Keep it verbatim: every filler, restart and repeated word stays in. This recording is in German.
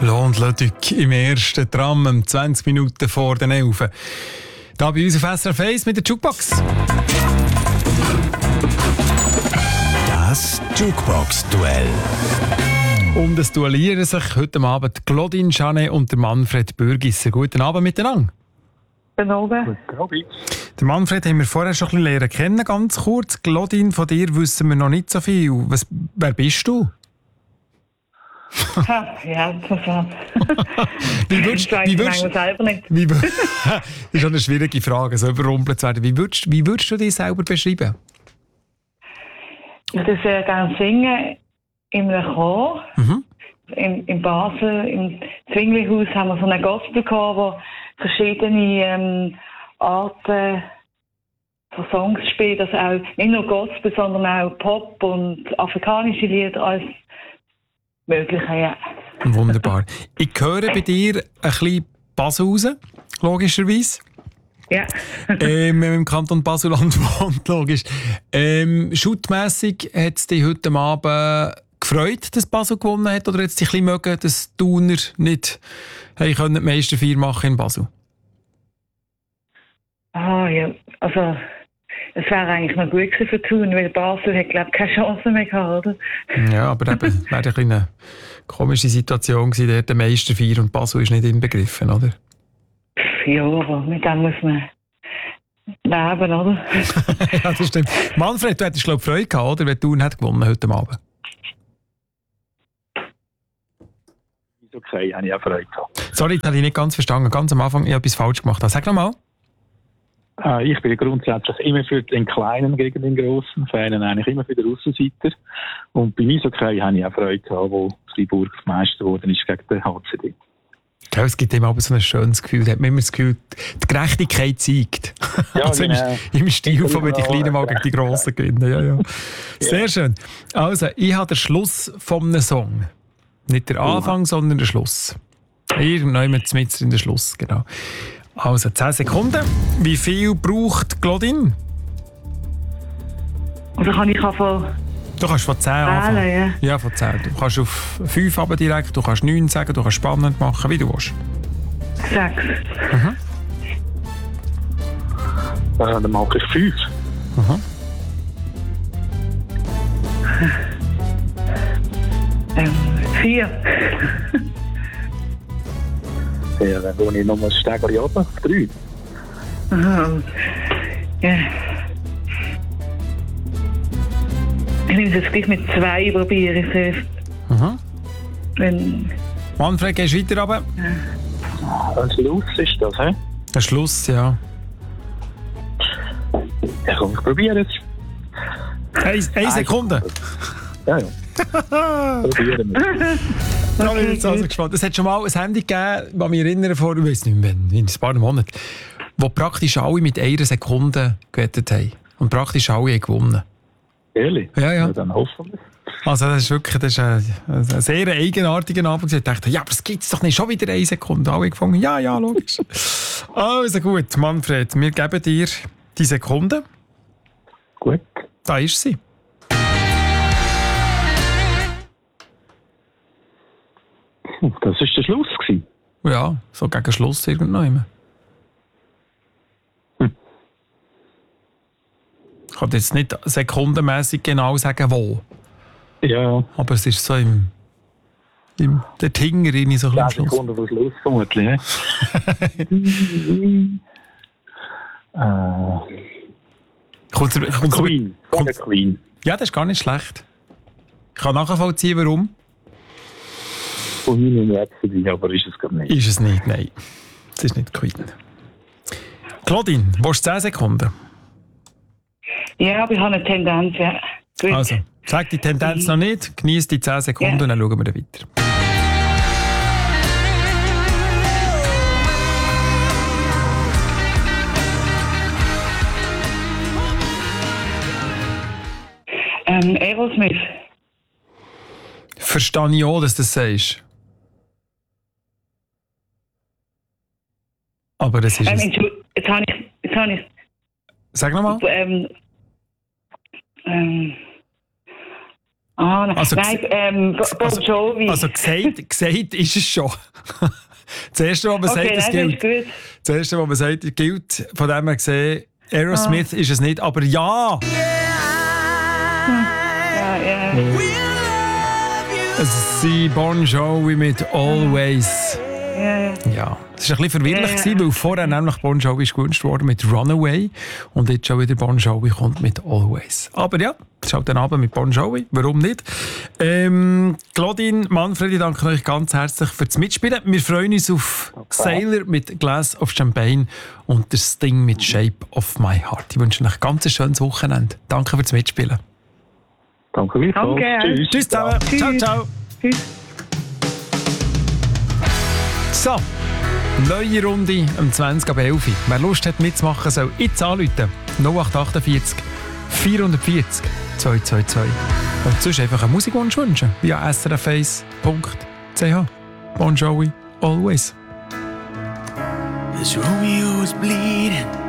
Lohnt Ludwig im ersten Tram, um zwanzig Minuten vor den elf. Da bei uns auf S R F eins mit der Jukebox. Das Jukebox-Duell. Und es duellieren sich heute Abend Claudine Janet und der Manfred Bürgisser. Guten Abend miteinander. Guten Abend. Der Manfred haben wir vorher schon ein bisschen lernen kennen, ganz kurz. Claudine, von dir wissen wir noch nicht so viel. Was, wer bist du? Ha, ja, interessant. Wie würdest, ich weiß wie würdest, selber nicht. Wie, das ist schon eine schwierige Frage, so überrumpelt zu werden. Wie würdest, wie würdest du dich selber beschreiben? Ich würde sehr gerne singen in einem Chor. Mhm. In, in Basel, im Zwinglihaus, haben wir so einen Gospelchor, wo verschiedene ähm, Arten von Songs spielt. Also auch nicht nur Gospel, sondern auch Pop und afrikanische Lieder als Mögliche, ja. Wunderbar. Ich höre bei dir ein bisschen Basel raus, logischerweise. Ja. ähm, wenn man im Kanton Basel-Land wohnt, logisch. Ähm, Schuttmässig hat es dich heute Abend gefreut, dass Basel gewonnen hat? Oder hat es dich ein bisschen mögen, dass die Thuner nicht hey, können die Meisterfeier machen in Basel? Ah, ja. Also, es wäre eigentlich noch gut gewesen für Thun, weil Basel hat, glaube ich, keine Chance mehr gehabt, oder? Ja, aber eben, es wäre ein eine komische Situation gewesen, der der Meisterfeier und Basel ist nicht inbegriffen, oder? Ja, aber mit dem muss man leben, oder? Ja, das stimmt. Manfred, du hättest, glaube ich, Freude gehabt, oder? Wenn Thun hat gewonnen heute Abend. Ist okay, habe ich auch Freude gehabt. Sorry, das habe ich nicht ganz verstanden. Ganz am Anfang, ich habe etwas falsch gemacht. Sag nochmal. Äh, ich bin grundsätzlich immer für den Kleinen gegen den Grossen, Fan eigentlich immer für den Aussenseiter. Und bei mir okay habe ich auch Freude gehabt, wo Freiburg Meister geworden ist gegen den H C D. Ja, es gibt immer aber so ein schönes Gefühl. Da hat man immer das Gefühl, die Gerechtigkeit siegt. Ja, also genau. im, im Stil von wenn die Kleinen mal gegen die Grossen gewinnen. Ja, ja. Sehr ja. schön. Also, ich habe den Schluss von einem Song. Nicht der Anfang, uh. sondern der Schluss. Irgendwann mit in den Schluss, genau. Also, zehn Sekunden. Wie viel braucht Claudine? Also kann ich von... Du kannst von zehn anfangen. Ja. ja, von zehn. Du kannst auf fünf aber direkt, du kannst neun sagen, du kannst spannend machen, wie du willst. sechs. Mhm. Äh, dann mache ich fünf. Mhm. Ähm, vier. Ja, dann gehe ich nochmal ein Stegel runter. drei. Aha. Ja. Ich nehme es jetzt gleich mit zwei probieren. Mhm. Wenn... Manfred, gehst du weiter runter? Ja. Ein Schluss ist das, hä? Ein Schluss, ja. Ja, komm, ich probiere es. Eine, eine Sekunde. Ja, ja. Probieren wir. Da bin ich jetzt also gespannt. Es hat schon mal ein Handy gegeben, das mich erinnere vor, ich weiß nicht mehr, in ein paar Monaten, wo praktisch alle mit einer Sekunde gewettet haben. Und praktisch alle haben gewonnen. Ehrlich? Ja, ja. Ja, dann hoffentlich. Also das ist wirklich das ist ein, ein sehr eigenartiger Abend. Ich dachte, ja, aber es gibt es doch nicht, schon wieder eine Sekunde. Alle gefangen, ja, ja, logisch. Also gut, Manfred, wir geben dir die Sekunde. Gut. Da ist sie. Das war der Schluss gewesen. Ja, so gegen Schluss irgendwann. Hm. Ich kann jetzt nicht sekundenmässig genau sagen, wo. Ja. Aber es ist so im, im der Tinger rein, so ein Schluss. Sekunden vor Schluss vermutlich. Ne? äh. Kommt, kommt, Queen. Kommt, Queen. Ja, das ist gar nicht schlecht. Ich kann nachvollziehen, warum. Von mir nicht Rhapsody, aber ist es gar nicht. Ist es nicht, nein. Es ist nicht Queen. Claudine, willst du zehn Sekunden? Ja, aber ich habe eine Tendenz, ja. Gut. Also, sag die Tendenz noch nicht, genieß die zehn Sekunden ja. Und dann schauen wir dann weiter. Ähm, Aerosmith. Verstehe ich auch, dass du das sagst. Aber das ist ähm, es. Jetzt habe ich, jetzt habe ich... Sag nochmal. Ähm, ähm, Ah, nein, Also, nein ähm, Bon Jovi. Also gesagt, gesagt ist es schon. Das Erste, was man okay, sagt, es nein, gilt. das ist gut. Das Erste, was man sagt, gilt. Von dem her gesehen, Aerosmith ah. ist es nicht, aber ja! Ja, ja. Es sind Bon Jovi mit Always. Ja, ja. Ja, es war ein bisschen verwirrlich, Ja, ja. weil vorher nämlich Bon Jovi ist gewünscht worden mit Runaway und jetzt schon wieder Bon Jovi kommt mit Always. Aber ja, es ist halt ein Abend mit Bon Jovi, warum nicht? Ähm, Claudine, Manfred, ich danke euch ganz herzlich fürs Mitspielen. Wir freuen uns auf okay. Sailor mit Glass of Champagne und der Sting mit Shape of My Heart. Ich wünsche euch ein ganz schönes Wochenende. Danke fürs Mitspielen. Danke wie Danke. Tschüss. Tschüss zusammen. Tschüss. Ciao, ciao. Tschüss. So, neue Runde um zwanzig ab elf. Wer Lust hat mitzumachen, soll jetzt anrufen. null acht acht vier vier vier null zwei zwei zwei. Und sonst einfach einen Musikwunsch wünschen via s r f eins punkt c h. Bon Jovi, Always. This Romeo is bleeding.